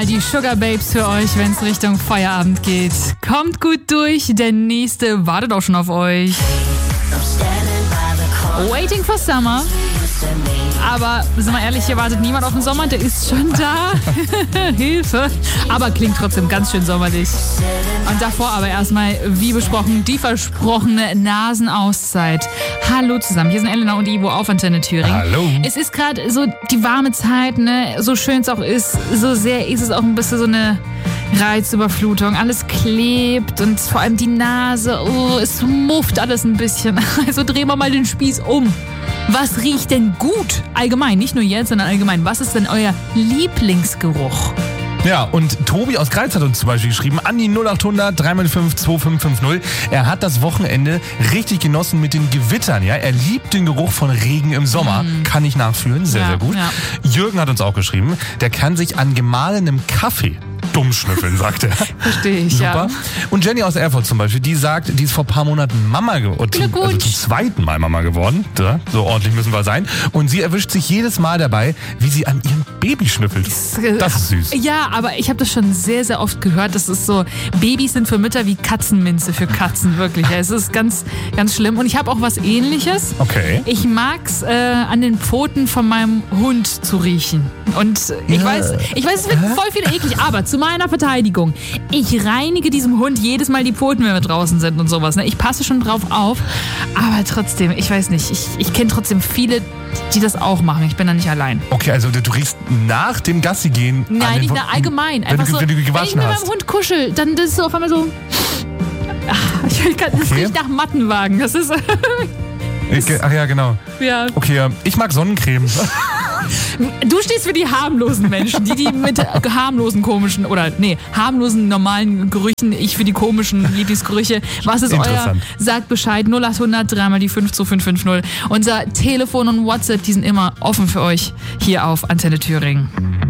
nochmal die Sugar Babes für euch, wenn es Richtung Feierabend geht. Kommt gut durch, der nächste wartet auch schon auf euch. Waiting for Summer. Aber, sind wir ehrlich, hier wartet niemand auf den Sommer, der ist schon da. Hilfe. Aber klingt trotzdem ganz schön sommerlich. Und davor aber erstmal, wie besprochen, die versprochene Nasenauszeit. Hallo zusammen, hier sind Elena und Ivo auf Antenne Thüringen. Hallo. Es ist gerade so die warme Zeit, ne? So schön es auch ist, so sehr ist es auch ein bisschen so eine Reizüberflutung. Alles klebt und vor allem die Nase, es mufft alles ein bisschen. Also drehen wir mal den Spieß um. Was riecht denn gut? Allgemein, nicht nur jetzt, sondern allgemein. Was ist denn euer Lieblingsgeruch? Ja, und Tobi aus Greiz hat uns zum Beispiel geschrieben, an die 0800 355 2550. Er hat das Wochenende richtig genossen mit den Gewittern. Ja, er liebt den Geruch von Regen im Sommer. Kann ich nachfühlen, sehr, sehr gut. Ja. Jürgen hat uns auch geschrieben, der kann sich an gemahlenem Kaffee dumm schnüffeln, sagt er. Verstehe ich, super. Ja. Und Jenny aus Erfurt zum Beispiel, die sagt, die ist vor ein paar Monaten Mama geworden. Also zum zweiten Mal Mama geworden. So ordentlich müssen wir sein. Und sie erwischt sich jedes Mal dabei, wie sie an ihrem Baby schnüffelt. Das ist süß. Ja, aber ich habe das schon sehr, sehr oft gehört. Das ist so, Babys sind für Mütter wie Katzenminze für Katzen, wirklich. Es ist ganz, ganz schlimm. Und ich habe auch was Ähnliches. Okay. Ich mag's an den Pfoten von meinem Hund zu riechen. Und ich weiß, es wird voll viel eklig, aber zu meiner Verteidigung, ich reinige diesem Hund jedes Mal die Pfoten, wenn wir draußen sind und sowas. Ne? Ich passe schon drauf auf, aber trotzdem, ich weiß nicht, ich kenne trotzdem viele, die das auch machen. Ich bin da nicht allein. Okay, also du riechst nach dem Gassi gehen. Nein, nicht allgemein. Einfach wenn du gewaschen wenn ich mit meinem Hund kuschel, dann ist es so auf einmal so. Das riecht nach Mattenwagen. Das ist. Ach ja, genau. Ja. Okay, ich mag Sonnencreme. Du stehst für die harmlosen Menschen, die mit harmlosen, normalen Gerüchen, ich für die komischen Lieblingsgerüche. Was ist euer? Sagt Bescheid, 0800 3 mal die 52550. Unser Telefon und WhatsApp, die sind immer offen für euch hier auf Antenne Thüringen.